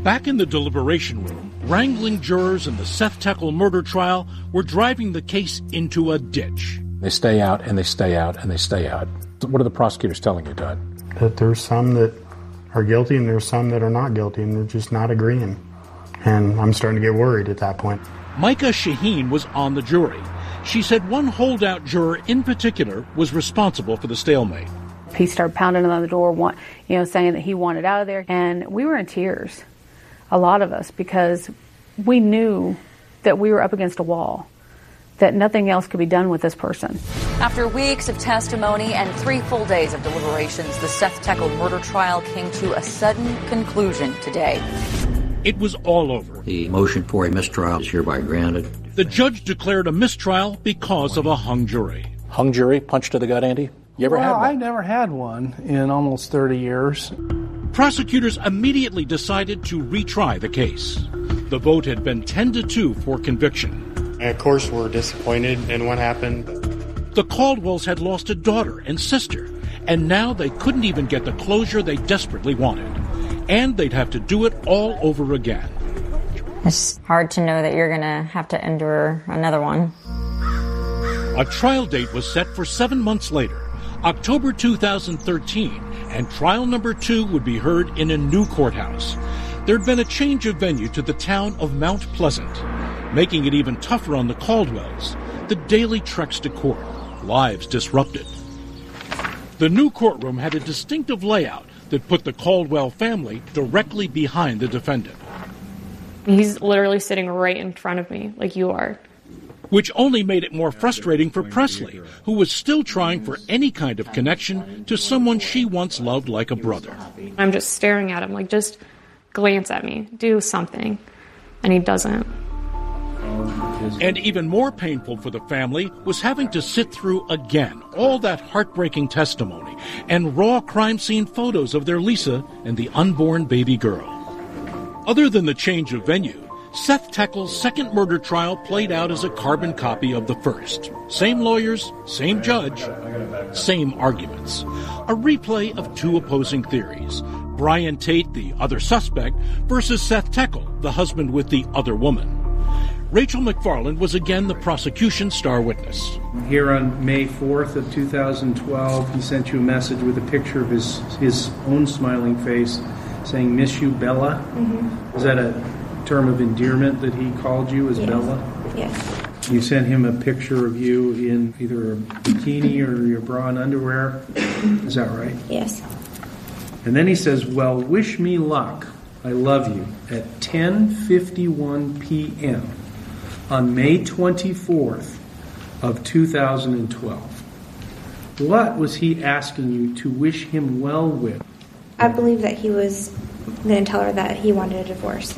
Back in the deliberation room, wrangling jurors in the Seth Teckel murder trial were driving the case into a ditch. They stay out and they stay out and they stay out. What are the prosecutors telling you, Todd? That there's some that are guilty and there's some that are not guilty, and they're just not agreeing. And I'm starting to get worried at that point. Micah Shaheen was on the jury. She said one holdout juror in particular was responsible for the stalemate. He started pounding on the door, saying that he wanted out of there. And we were in tears, a lot of us, because we knew that we were up against a wall, that nothing else could be done with this person. After weeks of testimony and 3 full days of deliberations, the Seth Teckel murder trial came to a sudden conclusion today. It was all over. The motion for a mistrial is hereby granted. The judge declared a mistrial because of a hung jury. Hung jury, punch to the gut, Andy? You ever had one? I've never had one in almost 30 years. Prosecutors immediately decided to retry the case. The vote had been 10-2 for conviction. And of course, we're disappointed in what happened. The Caldwells had lost a daughter and sister, and now they couldn't even get the closure they desperately wanted. And they'd have to do it all over again. It's hard to know that you're going to have to endure another one. A trial date was set for 7 months later, October 2013, and trial number 2 would be heard in a new courthouse. There'd been a change of venue to the town of Mount Pleasant, making it even tougher on the Caldwells. The daily treks to court, lives disrupted. The new courtroom had a distinctive layout that put the Caldwell family directly behind the defendant. He's literally sitting right in front of me, like you are. Which only made it more frustrating for Presley, who was still trying for any kind of connection to someone she once loved like a brother. I'm just staring at him, like, just glance at me, do something. And he doesn't. And even more painful for the family was having to sit through again all that heartbreaking testimony and raw crime scene photos of their Lisa and the unborn baby girl. Other than the change of venue, Seth Teckel's second murder trial played out as a carbon copy of the first. Same lawyers, same judge, same arguments. A replay of 2 opposing theories. Brian Tate, the other suspect, versus Seth Teckel, the husband with the other woman. Rachel McFarland was again the prosecution's star witness. Here on May 4th of 2012, he sent you a message with a picture of his own smiling face saying, "Miss you, Bella." Mm-hmm. Is that a term of endearment that he called you as Bella? Yes. You sent him a picture of you in either a bikini or your bra and underwear. Is that right? Yes. And then he says, "Well, wish me luck. I love you," at 10:51 p.m. on May 24th of 2012. What was he asking you to wish him well with? I believe that he was going to tell her that he wanted a divorce.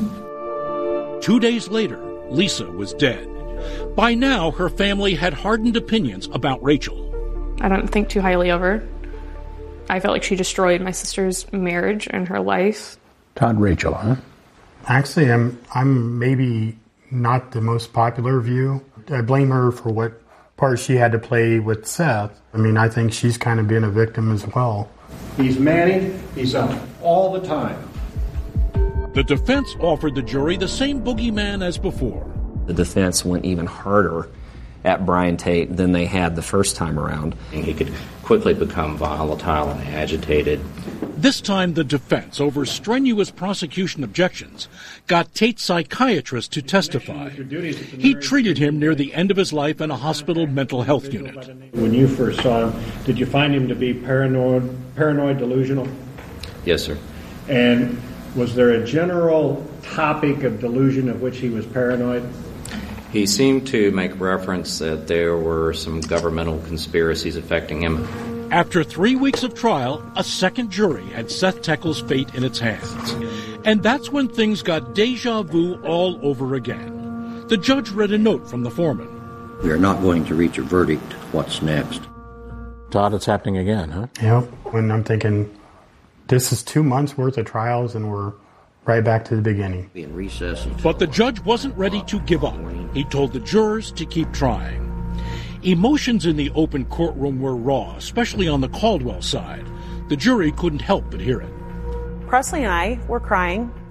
2 days later, Lisa was dead. By now, her family had hardened opinions about Rachel. I don't think too highly of her. I felt like she destroyed my sister's marriage and her life. Todd, Rachel, huh? Actually, I'm maybe not the most popular view. I blame her for what part she had to play with Seth. I mean, I think she's kind of been a victim as well. He's manning, he's up all the time. The defense offered the jury the same boogeyman as before. The defense went even harder at Brian Tate than they had the first time around. He could quickly become volatile and agitated. This time the defense, over strenuous prosecution objections, got Tate's psychiatrist to testify. He treated him near the end of his life in a hospital mental health unit. When you first saw him, did you find him to be paranoid delusional? Yes, sir. And was there a general topic of delusion of which he was paranoid? He seemed to make reference that there were some governmental conspiracies affecting him. After 3 weeks of trial, a second jury had Seth Teckel's fate in its hands. And that's when things got deja vu all over again. The judge read a note from the foreman. We are not going to reach a verdict. What's next? Todd, it's happening again, huh? Yep. When I'm thinking, this is 2 months worth of trials and we're right back to the beginning. But the judge wasn't ready to give up. He told the jurors to keep trying. Emotions in the open courtroom were raw, especially on the Caldwell side. The jury couldn't help but hear it. Presley and I were crying.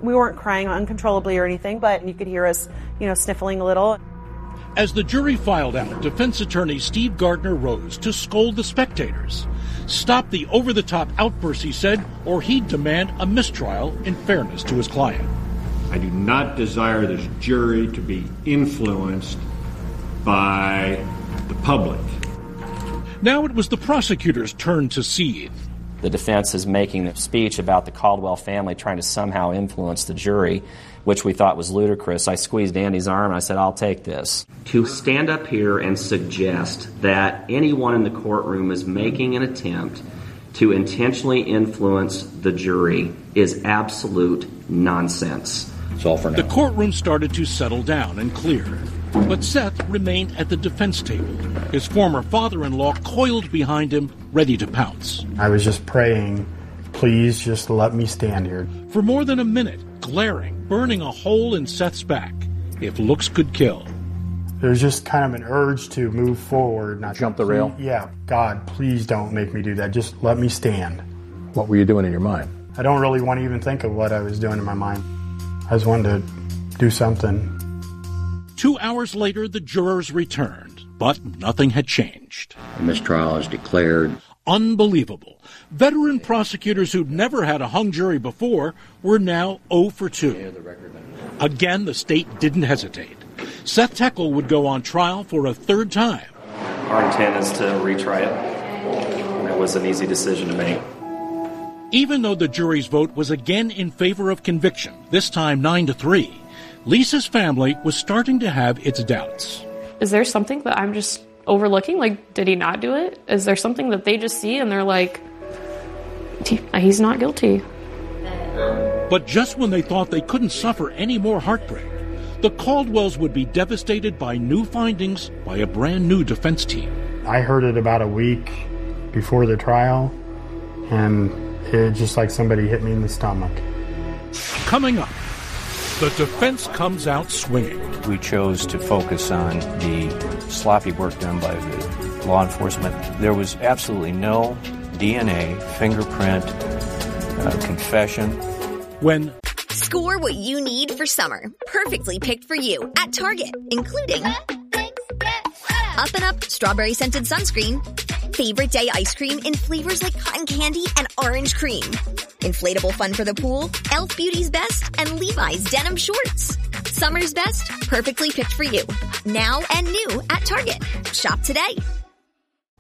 We weren't crying uncontrollably or anything, but you could hear us, sniffling a little. As the jury filed out, defense attorney Steve Gardner rose to scold the spectators. Stop the over-the-top outbursts, he said, or he'd demand a mistrial in fairness to his client. I do not desire this jury to be influenced by the public. Now it was the prosecutor's turn to seethe. The defense is making a speech about the Caldwell family trying to somehow influence the jury, which we thought was ludicrous. I squeezed Andy's arm and I said, I'll take this. To stand up here and suggest that anyone in the courtroom is making an attempt to intentionally influence the jury is absolute nonsense. It's all for now. The courtroom started to settle down and clear. But Seth remained at the defense table. His former father-in-law coiled behind him, ready to pounce. I was just praying, please just let me stand here. For more than a minute, glaring, burning a hole in Seth's back. If looks could kill. There's just kind of an urge to move forward. Not jump the rail? Yeah, God, please don't make me do that. Just let me stand. What were you doing in your mind? I don't really want to even think of what I was doing in my mind. I just wanted to do something. 2 hours later, the jurors returned, but nothing had changed. A mistrial is declared. Unbelievable. Veteran prosecutors who'd never had a hung jury before were now 0 for 2. Again, the state didn't hesitate. Seth Teckel would go on trial for a third time. Our intent is to retry it. It was an easy decision to make. Even though the jury's vote was again in favor of conviction, this time 9-3, Lisa's family was starting to have its doubts. Is there something that I'm just overlooking? Like, did he not do it? Is there something that they just see and they're like, he's not guilty? But just when they thought they couldn't suffer any more heartbreak, the Caldwells would be devastated by new findings by a brand new defense team. I heard it about a week before the trial, and it just like somebody hit me in the stomach. Coming up, the defense comes out swinging. We chose to focus on the sloppy work done by the law enforcement. There was absolutely no DNA, fingerprint, confession. When score what you need for summer, perfectly picked for you at Target, including Up and Up strawberry scented sunscreen, favorite day ice cream in flavors like cotton candy and orange cream, inflatable fun for the pool, Elf Beauty's Best, and Levi's denim shorts. Summer's best, perfectly picked for you. Now and new at Target. Shop today.